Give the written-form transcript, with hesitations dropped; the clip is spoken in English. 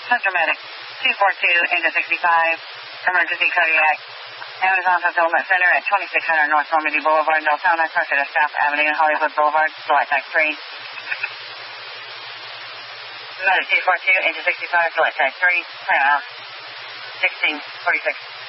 Central Medic, 242 into 65, emergency cardiac. Amazon Fulfillment Center at 2600 North Normandy Boulevard, Deltona, Cressida South Avenue, Hollywood Boulevard, flight type 3. Medic 242 into 65, flight type 3, clear out, 1646.